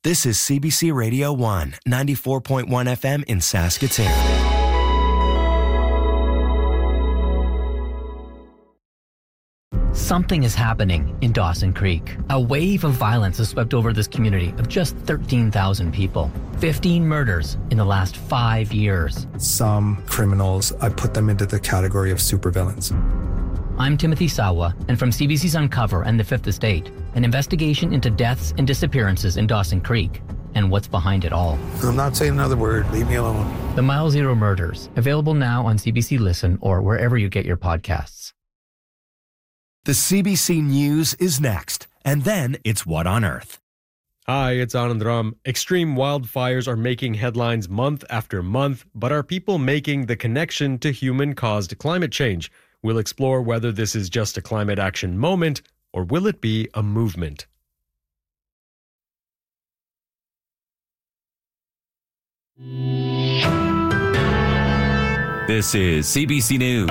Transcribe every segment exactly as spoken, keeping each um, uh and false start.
This is C B C Radio one, ninety-four point one F M in Saskatoon. Something is happening in Dawson Creek. A wave of violence has swept over this community of just thirteen thousand people. fifteen murders in the last five years. Some criminals, I put them into the category of supervillains. I'm Timothy Sawa, and from C B C's Uncover and The Fifth Estate, an investigation into deaths and disappearances in Dawson Creek and what's behind it all. I'm not saying another word. Leave me alone. The Mile Zero Murders, available now on C B C Listen or wherever you get your podcasts. The C B C News is next, and then it's What on Earth. Hi, it's Anand Ram. Extreme wildfires are making headlines month after month, but are people making the connection to human-caused climate change? We'll explore whether this is just a climate action moment, or will it be a movement? This is C B C News.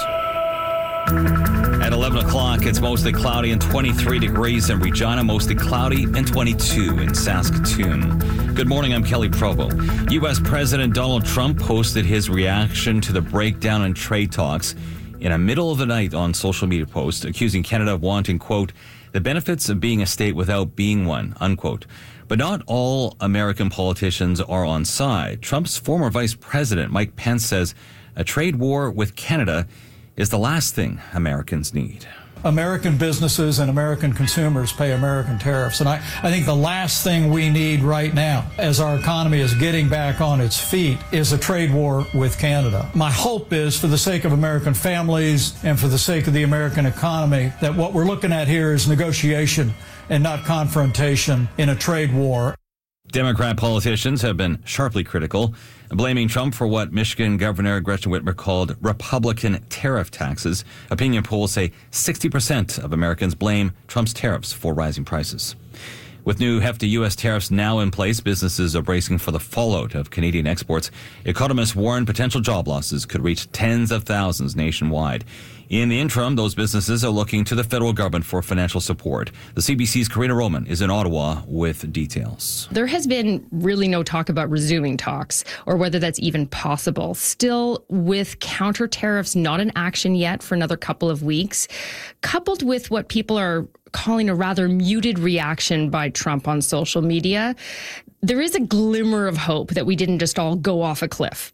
At eleven o'clock, it's mostly cloudy and twenty-three degrees in Regina, mostly cloudy and twenty-two in Saskatoon. Good morning, I'm Kelly Provo. U S President Donald Trump posted his reaction to the breakdown in trade talks in a middle of the night on social media post, accusing Canada of wanting, quote, the benefits of being a state without being one, unquote. But not all American politicians are on side. Trump's former vice president, Mike Pence, says a trade war with Canada is the last thing Americans need. American businesses and American consumers pay American tariffs. And I, I think the last thing we need right now, as our economy is getting back on its feet, is a trade war with Canada. My hope is, for the sake of American families and for the sake of the American economy, that what we're looking at here is negotiation and not confrontation in a trade war. Democrat politicians have been sharply critical, blaming Trump for what Michigan Governor Gretchen Whitmer called Republican tariff taxes. Opinion polls say sixty percent of Americans blame Trump's tariffs for rising prices. With new hefty U S tariffs now in place, businesses are bracing for the fallout of Canadian exports. Economists warn potential job losses could reach tens of thousands nationwide. In the interim, those businesses are looking to the federal government for financial support. The C B C's Karina Roman is in Ottawa with details. There has been really no talk about resuming talks or whether that's even possible. Still, with counter tariffs not in action yet for another couple of weeks, coupled with what people are calling a rather muted reaction by Trump on social media, there is a glimmer of hope that we didn't just all go off a cliff.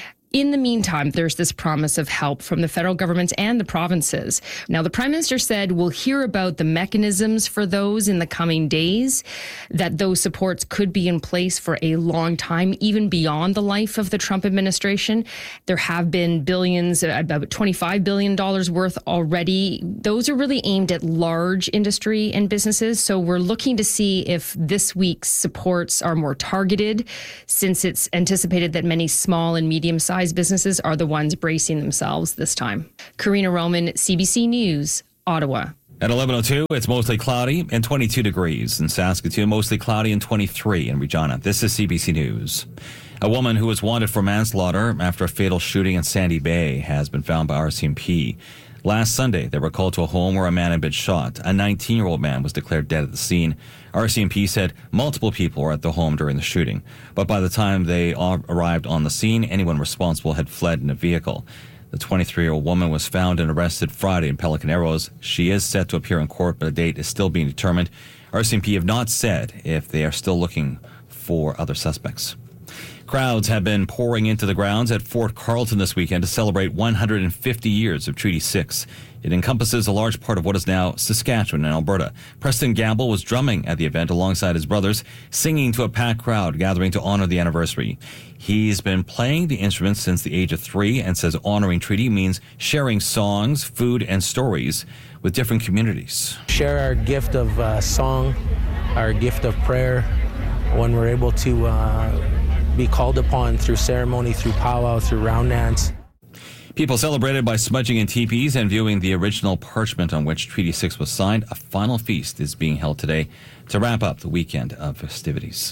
In the meantime, there's this promise of help from the federal governments and the provinces. Now, the Prime Minister said we'll hear about the mechanisms for those in the coming days, that those supports could be in place for a long time, even beyond the life of the Trump administration. There have been billions, about twenty-five billion dollars worth already. Those are really aimed at large industry and businesses. So we're looking to see if this week's supports are more targeted, since it's anticipated that many small and medium-sized businesses are the ones bracing themselves this time. Karina Roman, C B C News, Ottawa. At eleven oh two, it's mostly cloudy and twenty-two degrees in Saskatoon, mostly cloudy and twenty-three in Regina. This is C B C News. A woman who was wanted for manslaughter after a fatal shooting in Sandy Bay has been found by R C M P. Last Sunday, they were called to a home where a man had been shot. A nineteen-year-old man was declared dead at the scene. R C M P said multiple people were at the home during the shooting, but by the time they arrived on the scene, anyone responsible had fled in a vehicle. The twenty-three-year-old woman was found and arrested Friday in Pelican Arrows. She is set to appear in court, but a date is still being determined. R C M P have not said if they are still looking for other suspects. Crowds have been pouring into the grounds at Fort Carlton this weekend to celebrate one hundred fifty years of Treaty six. It encompasses a large part of what is now Saskatchewan and Alberta. Preston Gamble was drumming at the event alongside his brothers, singing to a packed crowd gathering to honor the anniversary. He's been playing the instrument since the age of three and says honoring Treaty means sharing songs, food, and stories with different communities. Share our gift of uh, song, our gift of prayer, when we're able to uh, be called upon through ceremony, through powwow, through round dance. People celebrated by smudging in teepees and viewing the original parchment on which Treaty six was signed. A final feast is being held today to wrap up the weekend of festivities.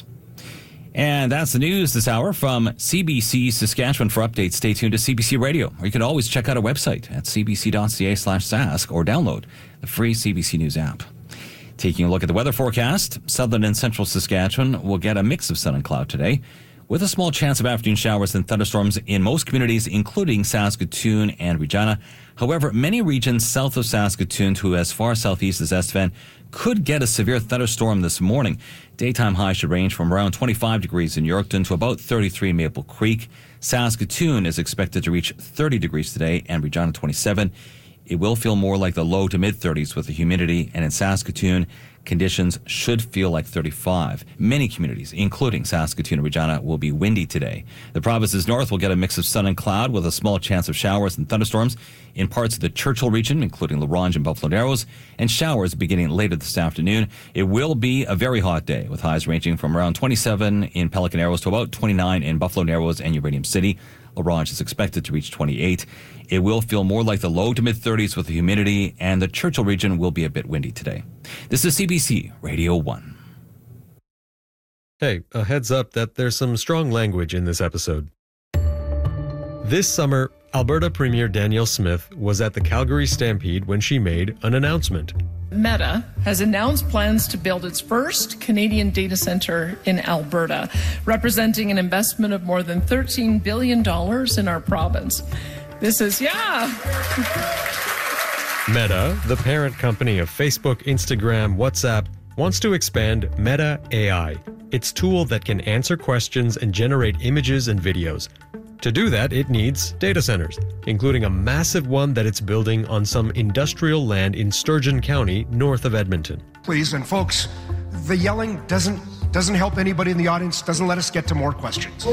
And that's the news this hour from C B C Saskatchewan. For updates, stay tuned to C B C Radio, or you can always check out our website at cbc.ca slash sask or download the free C B C News app. Taking a look at the weather forecast, southern and central Saskatchewan will get a mix of sun and cloud today, with a small chance of afternoon showers and thunderstorms in most communities, including Saskatoon and Regina. However, many regions south of Saskatoon to as far southeast as Estevan could get a severe thunderstorm this morning. Daytime highs should range from around twenty-five degrees in Yorkton to about thirty-three in Maple Creek. Saskatoon is expected to reach thirty degrees today and Regina twenty-seven. It will feel more like the low to mid-thirties with the humidity, and in Saskatoon, conditions should feel like thirty-five. Many communities, including Saskatoon and Regina, will be windy today. The province's north will get a mix of sun and cloud with a small chance of showers and thunderstorms in parts of the Churchill region, including La Ronge and Buffalo Narrows, and showers beginning later this afternoon. It will be a very hot day, with highs ranging from around twenty-seven in Pelican Arrows to about twenty-nine in Buffalo Narrows and Uranium City. La Ronge is expected to reach twenty-eight. It will feel more like the low to mid-thirties with the humidity, and the Churchill region will be a bit windy today. This is C B C Radio one. Hey, a heads up that there's some strong language in this episode. This summer, Alberta Premier Danielle Smith was at the Calgary Stampede when she made an announcement. Meta has announced plans to build its first Canadian data center in Alberta, representing an investment of more than thirteen billion dollars in our province. This is, yeah. Meta, the parent company of Facebook, Instagram, WhatsApp, wants to expand Meta A I, its tool that can answer questions and generate images and videos. To do that, it needs data centers, including a massive one that it's building on some industrial land in Sturgeon County, north of Edmonton. Please, and folks, the yelling doesn't doesn't help anybody in the audience, doesn't let us get to more questions.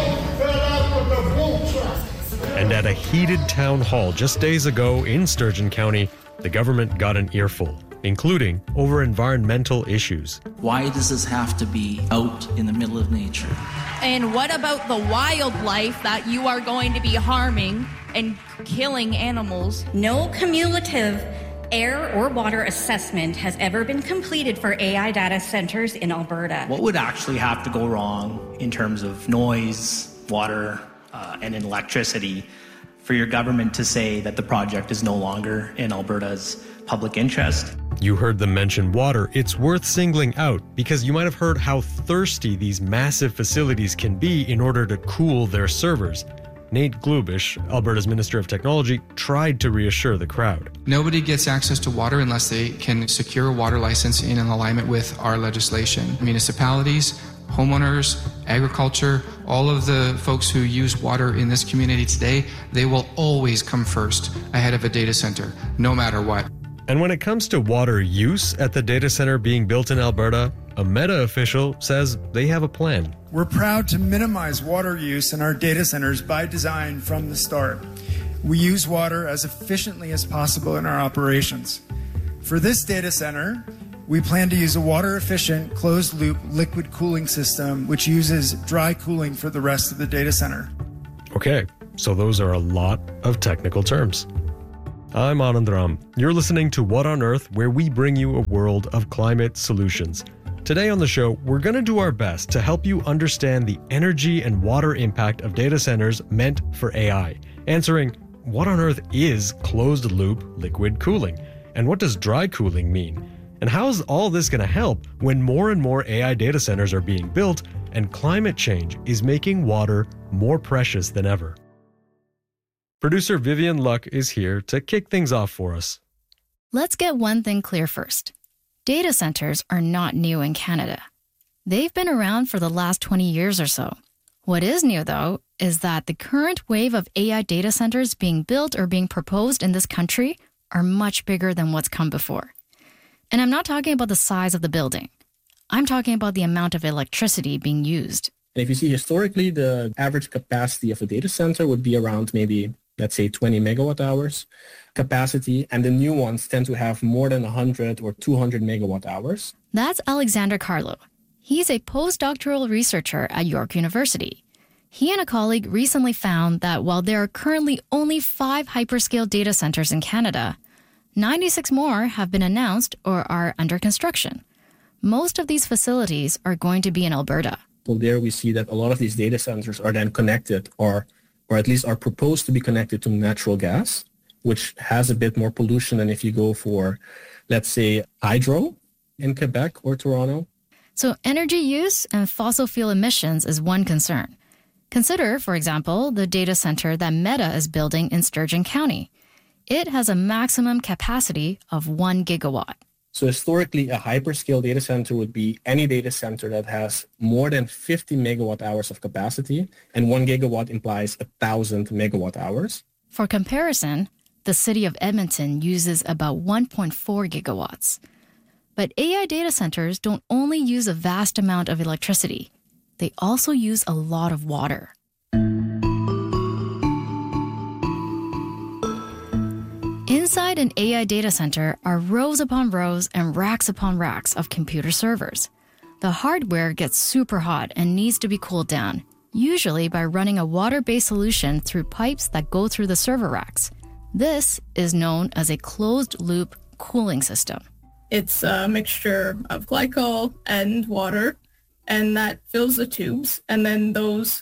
And at a heated town hall just days ago in Sturgeon County, the government got an earful, including over environmental issues. Why does this have to be out in the middle of nature? And what about the wildlife that you are going to be harming and killing animals? No cumulative air or water assessment has ever been completed for A I data centers in Alberta. What would actually have to go wrong in terms of noise, water, uh, and in electricity for your government to say that the project is no longer in Alberta's public interest? You heard them mention water. It's worth singling out because you might have heard how thirsty these massive facilities can be in order to cool their servers. Nate Glubish, Alberta's Minister of Technology, tried to reassure the crowd. Nobody gets access to water unless they can secure a water license in alignment with our legislation. Municipalities, homeowners, agriculture, all of the folks who use water in this community today, they will always come first ahead of a data center, no matter what. And when it comes to water use at the data center being built in Alberta, a Meta official says they have a plan. We're proud to minimize water use in our data centers by design from the start. We use water as efficiently as possible in our operations. For this data center, we plan to use a water-efficient, closed-loop liquid cooling system, which uses dry cooling for the rest of the data center. Okay, so those are a lot of technical terms. I'm Anand Ram. You're listening to What on Earth, where we bring you a world of climate solutions. Today on the show, we're going to do our best to help you understand the energy and water impact of data centers meant for A I, answering what on earth is closed-loop liquid cooling, and what does dry cooling mean? And how is all this going to help when more and more A I data centers are being built and climate change is making water more precious than ever? Producer Vivian Luck is here to kick things off for us. Let's get one thing clear first. Data centers are not new in Canada. They've been around for the last twenty years or so. What is new, though, is that the current wave of A I data centers being built or being proposed in this country are much bigger than what's come before. And I'm not talking about the size of the building. I'm talking about the amount of electricity being used. And if you see historically, the average capacity of a data center would be around maybe, let's say, twenty megawatt hours capacity. And the new ones tend to have more than one hundred or two hundred megawatt hours. That's Alexander Carlo. He's a postdoctoral researcher at York University. He and a colleague recently found that while there are currently only five hyperscale data centers in Canada, ninety-six more have been announced or are under construction. Most of these facilities are going to be in Alberta. Well, there we see that a lot of these data centers are then connected or, or at least are proposed to be connected to natural gas, which has a bit more pollution than if you go for, let's say, hydro. in Quebec or Toronto. So energy use and fossil fuel emissions is one concern. Consider, for example, the data center that Meta is building in Sturgeon County. It has a maximum capacity of one gigawatt. So historically, a hyperscale data center would be any data center that has more than fifty megawatt hours of capacity, and one gigawatt implies one thousand megawatt hours. For comparison, the city of Edmonton uses about one point four gigawatts. But A I data centers don't only use a vast amount of electricity. They also use a lot of water. Inside an A I data center are rows upon rows and racks upon racks of computer servers. The hardware gets super hot and needs to be cooled down, usually by running a water-based solution through pipes that go through the server racks. This is known as a closed-loop cooling system. It's a mixture of glycol and water, and that fills the tubes, and then those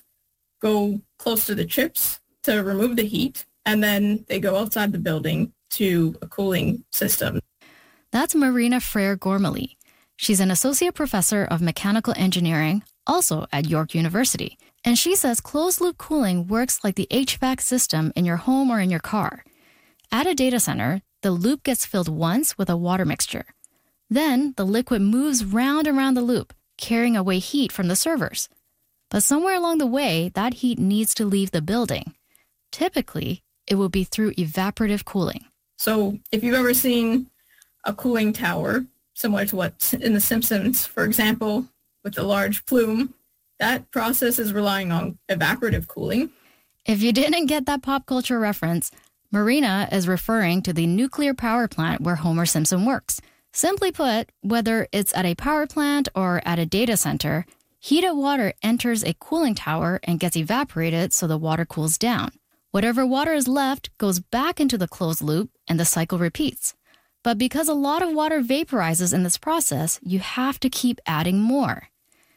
go close to the chips to remove the heat, and then they go outside the building to a cooling system. That's Marina Frere-Gormley. She's an associate professor of mechanical engineering, also at York University, and she says closed-loop cooling works like the H V A C system in your home or in your car. At a data center, the loop gets filled once with a water mixture. Then the liquid moves round and round the loop, carrying away heat from the servers. But somewhere along the way, that heat needs to leave the building. Typically, it will be through evaporative cooling. So if you've ever seen a cooling tower, similar to what's in The Simpsons, for example, with the large plume, that process is relying on evaporative cooling. If you didn't get that pop culture reference, Marina is referring to the nuclear power plant where Homer Simpson works. Simply put, whether it's at a power plant or at a data center, heated water enters a cooling tower and gets evaporated so the water cools down. Whatever water is left goes back into the closed loop and the cycle repeats. But because a lot of water vaporizes in this process, you have to keep adding more.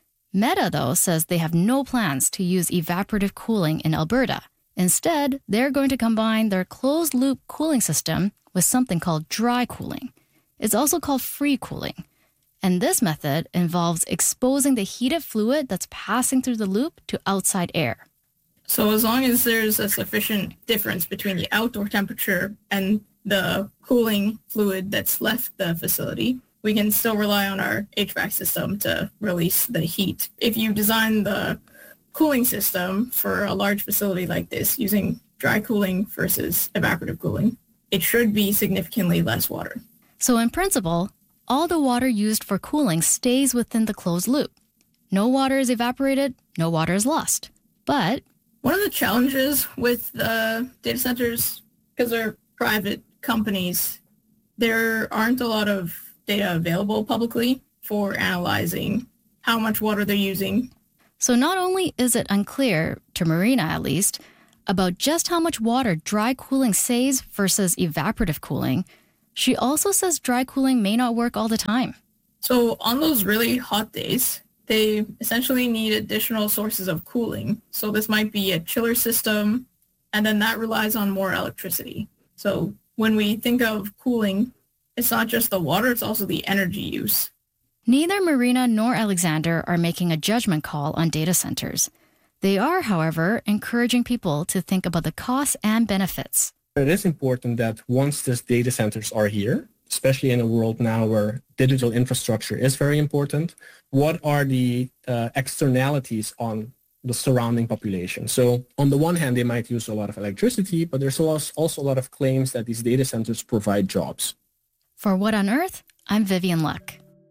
Meta, though, says they have no plans to use evaporative cooling in Alberta. Instead, they're going to combine their closed-loop cooling system with something called dry cooling. It's also called free cooling. And this method involves exposing the heated fluid that's passing through the loop to outside air. So as long as there's a sufficient difference between the outdoor temperature and the cooling fluid that's left the facility, we can still rely on our H V A C system to release the heat. If you design the cooling system for a large facility like this using dry cooling versus evaporative cooling, it should be significantly less water. So in principle, all the water used for cooling stays within the closed loop. No water is evaporated, no water is lost. But one of the challenges with the data centers, because they're private companies, there aren't a lot of data available publicly for analyzing how much water they're using. So not only is it unclear, to Marina at least, about just how much water dry cooling saves versus evaporative cooling, she also says dry cooling may not work all the time. So on those really hot days, they essentially need additional sources of cooling. So this might be a chiller system, and then that relies on more electricity. So when we think of cooling, it's not just the water, it's also the energy use. Neither Marina nor Alexander are making a judgment call on data centers. They are, however, encouraging people to think about the costs and benefits. It is important that once these data centers are here, especially in a world now where digital infrastructure is very important, what are the uh, externalities on the surrounding population? So on the one hand, they might use a lot of electricity, but there's also a lot of claims that these data centers provide jobs. For What on Earth, I'm Vivian Luck.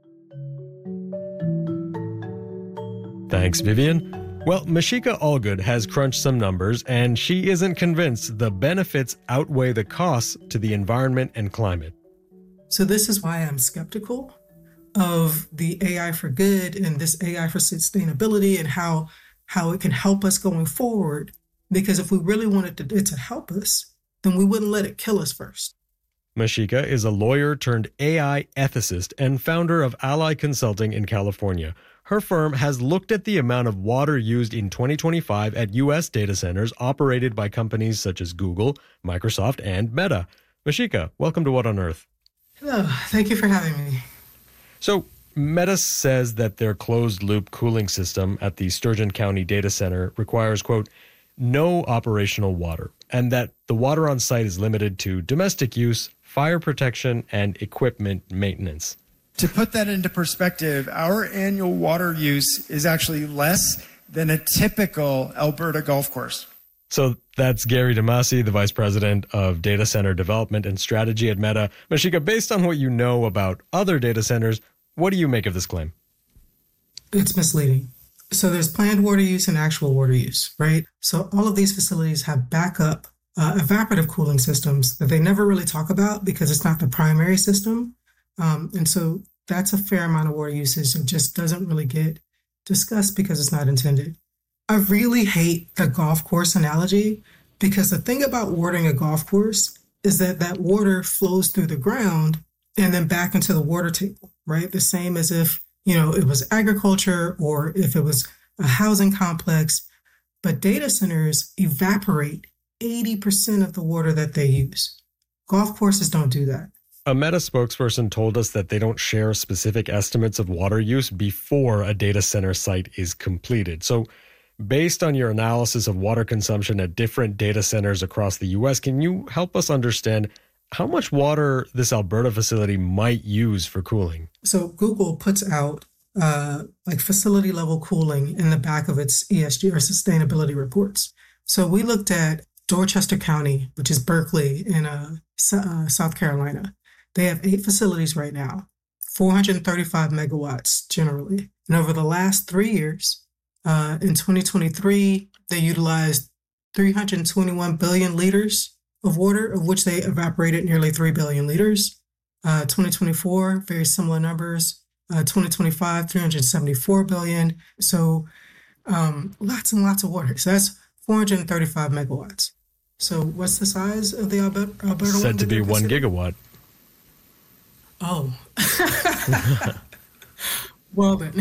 Thanks, Vivian. Well, Mashika Allgood has crunched some numbers, and she isn't convinced the benefits outweigh the costs to the environment and climate. So this is why I'm skeptical of the A I for good and this A I for sustainability and how how it can help us going forward. Because if we really wanted to, it to help us, then we wouldn't let it kill us first. Mashika is a lawyer turned A I ethicist and founder of Ally Consulting in California. Her firm has looked at the amount of water used in twenty twenty-five at U S data centers operated by companies such as Google, Microsoft, and Meta. Mashika, welcome to What on Earth. Hello, thank you for having me. So Meta says that their closed-loop cooling system at the Sturgeon County Data Center requires, quote, no operational water, and that the water on site is limited to domestic use, fire protection, and equipment maintenance. To put that into perspective, our annual water use is actually less than a typical Alberta golf course. So that's Gary DeMasi, the Vice President of Data Center Development and Strategy at Meta. Mashika, based on what you know about other data centers, what do you make of this claim? It's misleading. So there's planned water use and actual water use, right? So all of these facilities have backup uh, evaporative cooling systems that they never really talk about because it's not the primary system. Um, and so that's a fair amount of water usage that just doesn't really get discussed because it's not intended. I really hate the golf course analogy because the thing about watering a golf course is that that water flows through the ground and then back into the water table, right? The same as if, you know, it was agriculture or if it was a housing complex. But data centers evaporate eighty percent of the water that they use. Golf courses don't do that. A Meta spokesperson told us that they don't share specific estimates of water use before a data center site is completed. So based on your analysis of water consumption at different data centers across the U S, can you help us understand how much water this Alberta facility might use for cooling? So Google puts out uh, like facility level cooling in the back of its E S G or sustainability reports. So we looked at Dorchester County, which is Berkeley in uh, uh, South Carolina. They have eight facilities right now, four hundred thirty-five megawatts generally. And over the last three years, uh, in twenty twenty-three, they utilized three hundred twenty-one billion liters of water, of which they evaporated nearly three billion liters. Uh, twenty twenty-four, very similar numbers. Uh, twenty twenty-five, three hundred seventy-four billion. So um, lots and lots of water. So that's four hundred thirty-five megawatts. So what's the size of the Alberta? Alberta Said to be one gigawatt. Oh. Well then.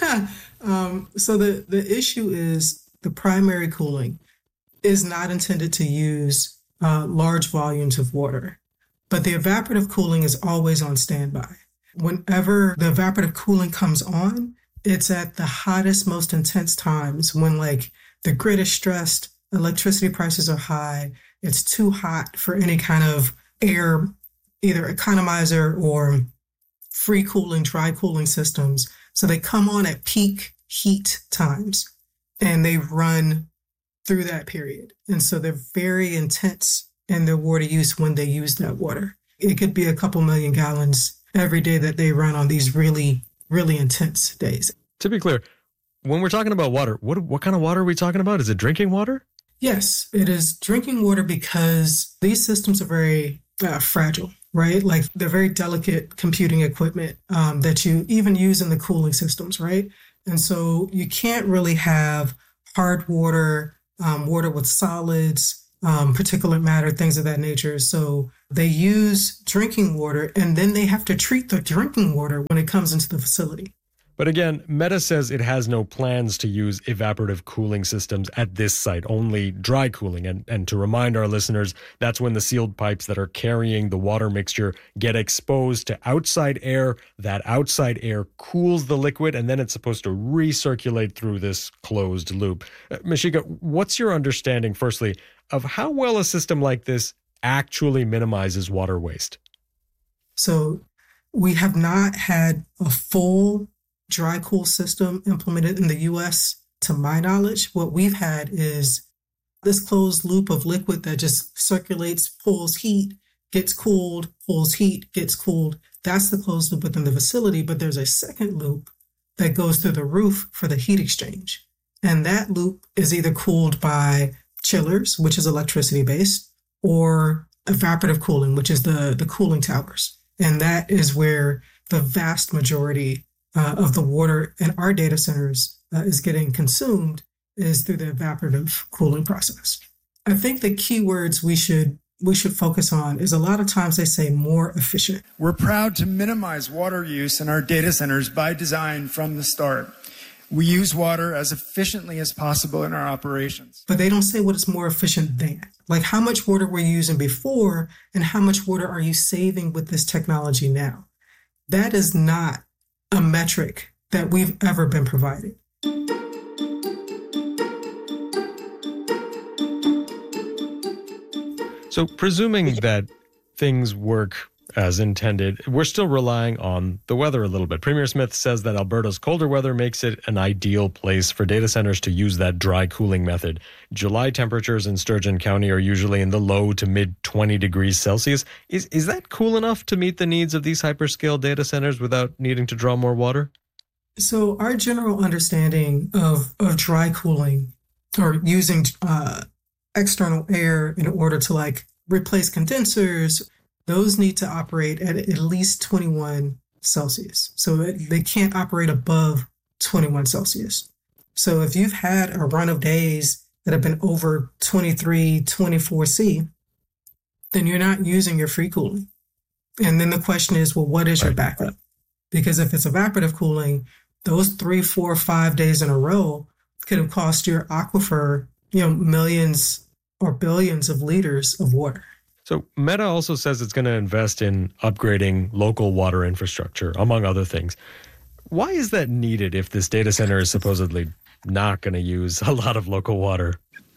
um, so the, the issue is the primary cooling is not intended to use uh, large volumes of water, but the evaporative cooling is always on standby. Whenever the evaporative cooling comes on, it's at the hottest, most intense times when like the grid is stressed, electricity prices are high, it's too hot for any kind of air, either economizer or free cooling, dry cooling systems. So they come on at peak heat times and they run through that period. And so they're very intense in their water use when they use that water. It could be a couple million gallons every day that they run on these really, really intense days. To be clear, when we're talking about water, what what kind of water are we talking about? Is it drinking water? Yes, it is drinking water because these systems are very uh, fragile, right? Like they're very delicate computing equipment um, that you even use in the cooling systems, right? And so you can't really have hard water, um, water with solids, um, particulate matter, things of that nature. So they use drinking water and then they have to treat the drinking water when it comes into the facility. But again, Meta says it has no plans to use evaporative cooling systems at this site, only dry cooling. And, and to remind our listeners, that's when the sealed pipes that are carrying the water mixture get exposed to outside air. That outside air cools the liquid, and then it's supposed to recirculate through this closed loop. Uh, Mashika, what's your understanding, firstly, of how well a system like this actually minimizes water waste? So we have not had a full dry cool system implemented in the U S to my knowledge. What we've had is this closed loop of liquid that just circulates, pulls heat, gets cooled, pulls heat, gets cooled. That's the closed loop within the facility. But there's a second loop that goes through the roof for the heat exchange. And that loop is either cooled by chillers, which is electricity based, or evaporative cooling, which is the, the cooling towers. And that is where the vast majority Uh, of the water in our data centers uh, is getting consumed is through the evaporative cooling process. I think the key words we should we should focus on is a lot of times they say more efficient. We're proud to minimize water use in our data centers by design from the start. We use water as efficiently as possible in our operations. But they don't say what is more efficient than. Like how much water were you using before and how much water are you saving with this technology now? That is not a metric that we've ever been provided. So presuming that things work as intended, we're still relying on the weather a little bit. Premier Smith says that Alberta's colder weather makes it an ideal place for data centers to use that dry cooling method. July temperatures in Sturgeon County are usually in the low to mid twenty degrees Celsius. Is is that cool enough to meet the needs of these hyperscale data centers without needing to draw more water? So our general understanding of, of dry cooling, or using uh, external air in order to like replace condensers, those need to operate at at least twenty-one Celsius. So they can't operate above twenty-one Celsius. So if you've had a run of days that have been over twenty-three, twenty-four C, then you're not using your free cooling. And then the question is, well, what is your backup? Because if it's evaporative cooling, those three, four, five days in a row could have cost your aquifer, you know, millions or billions of liters of water. So Meta also says it's going to invest in upgrading local water infrastructure, among other things. Why is that needed if this data center is supposedly not going to use a lot of local water?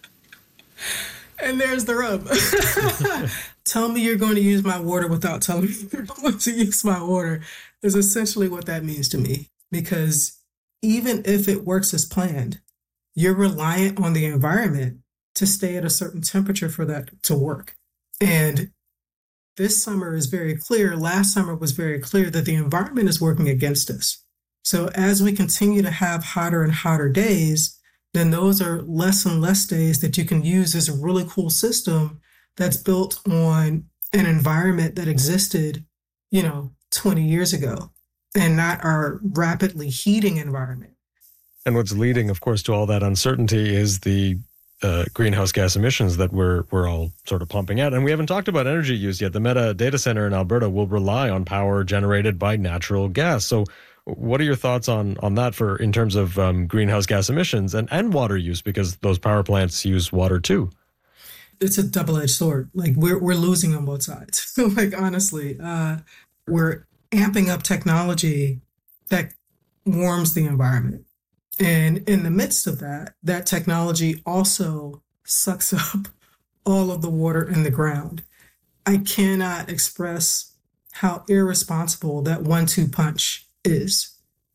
And there's the rub. Tell me you're going to use my water without telling me you're going to use my water is essentially what that means to me. Because even if it works as planned, you're reliant on the environment to stay at a certain temperature for that to work. And this summer is very clear, last summer was very clear that the environment is working against us. So as we continue to have hotter and hotter days, then those are less and less days that you can use as a really cool system that's built on an environment that existed, you know, twenty years ago, and not our rapidly heating environment. And what's leading, of course, to all that uncertainty is the uh, greenhouse gas emissions that we're we're all sort of pumping out. And we haven't talked about energy use yet. The Meta data center in Alberta will rely on power generated by natural gas. So what are your thoughts on on that for in terms of um, greenhouse gas emissions and, and water use? Because those power plants use water too. It's a double-edged sword. Like we're we're losing on both sides. Like honestly, uh, we're amping up technology that warms the environment. And in the midst of that, that technology also sucks up all of the water in the ground. I cannot express how irresponsible that one two punch is.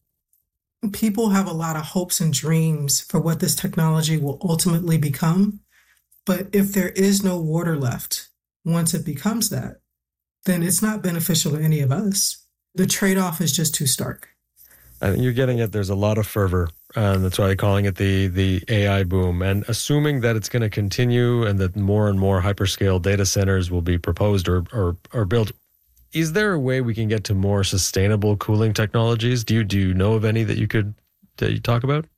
People have a lot of hopes and dreams for what this technology will ultimately become. But if there is no water left once it becomes that, then it's not beneficial to any of us. The trade-off is just too stark. I think you're getting it. There's a lot of fervor, and that's why they're calling it the the A I boom. And assuming that it's going to continue and that more and more hyperscale data centers will be proposed or, or, or built, is there a way we can get to more sustainable cooling technologies? Do you do you know of any that you could that you talk about?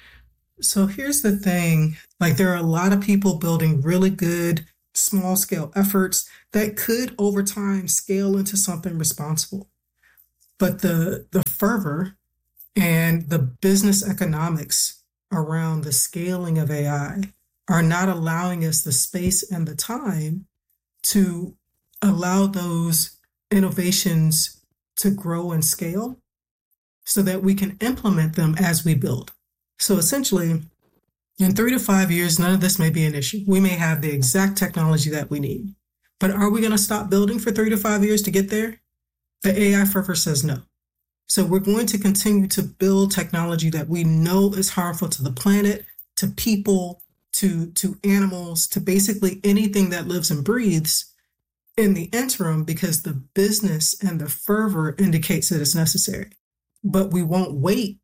So here's the thing. Like there are a lot of people building really good small scale efforts that could over time scale into something responsible. But the the fervor and the business economics around the scaling of A I are not allowing us the space and the time to allow those innovations to grow and scale so that we can implement them as we build. So essentially, in three to five years, none of this may be an issue. We may have the exact technology that we need. But are we going to stop building for three to five years to get there? The A I fervor says no. So we're going to continue to build technology that we know is harmful to the planet, to people, to, to animals, to basically anything that lives and breathes in the interim, because the business and the fervor indicates that it's necessary. But we won't wait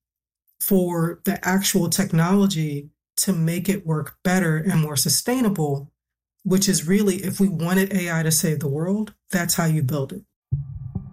for the actual technology to make it work better and more sustainable, which is really, if we wanted A I to save the world, that's how you build it.